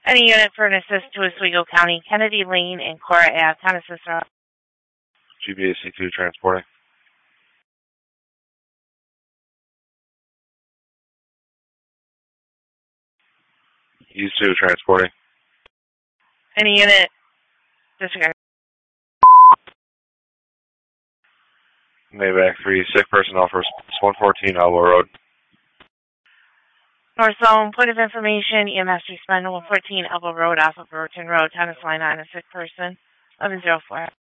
Any unit for an assist to Oswego County, Kennedy Lane, and Cora Ave, Tennessee. GBAC2 transporting. U2 transporting. Any unit, disregard. Maybach 3, sick person offers 114 Elbow Road. North Zone, point of information, EMS respond 114 Elbow Road off of Burton Road, Tennessee line on a sick person, 1104.